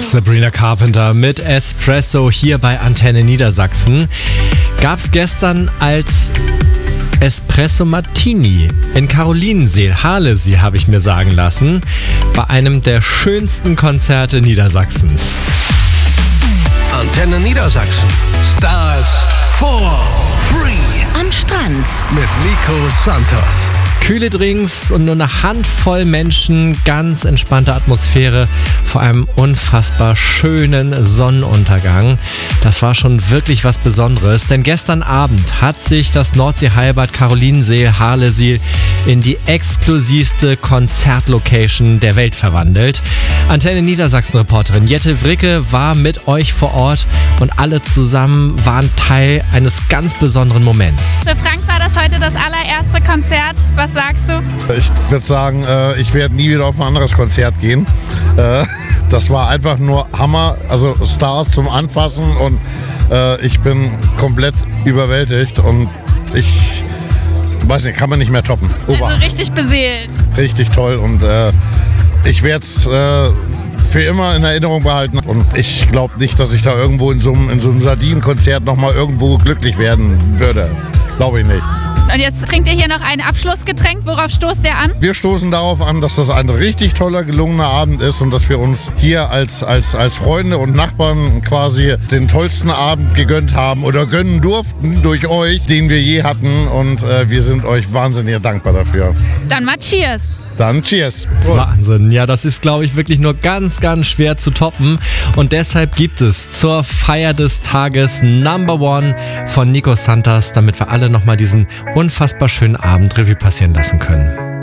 Sabrina Carpenter mit Espresso hier bei Antenne Niedersachsen. Gab's gestern als Espresso Martini in Karolinensee, Harlesee, habe ich mir sagen lassen, bei einem der schönsten Konzerte Niedersachsens. Antenne Niedersachsen. Stars for free. Am Strand. Mit Nico Santos. Kühle Drinks und nur eine Handvoll Menschen, ganz entspannte Atmosphäre vor einem unfassbar schönen Sonnenuntergang. Das war schon wirklich was Besonderes, denn gestern Abend hat sich das Nordsee-Heilbad Karolinensee Harlesee in die exklusivste Konzertlocation der Welt verwandelt. Antenne Niedersachsen-Reporterin Jette Wricke war mit euch vor Ort und alle zusammen waren Teil eines ganz besonderen Moments. Für Frank war das heute das allererste Konzert. Was sagst du? Ich würde sagen, ich werde nie wieder auf ein anderes Konzert gehen. Das war einfach nur Hammer, also Stars zum Anfassen und ich bin komplett überwältigt und ich weiß nicht, kann man nicht mehr toppen. Also richtig beseelt. Richtig toll und ich werde es für immer in Erinnerung behalten und ich glaube nicht, dass ich da irgendwo in so einem Sardinenkonzert nochmal irgendwo glücklich werden würde. Glaube ich nicht. Und jetzt trinkt ihr hier noch ein Abschlussgetränk. Worauf stoßt ihr an? Wir stoßen darauf an, dass das ein richtig toller, gelungener Abend ist und dass wir uns hier als Freunde und Nachbarn quasi den tollsten Abend gegönnt haben oder gönnen durften durch euch, den wir je hatten. Und wir sind euch wahnsinnig dankbar dafür. Dann mal Cheers. Dann Cheers. Prost. Wahnsinn, ja, das ist, glaube ich, wirklich nur ganz, ganz schwer zu toppen. Und deshalb gibt es zur Feier des Tages Number One von Nico Santos, damit wir alle nochmal diesen unfassbar schönen Abend Revue passieren lassen können.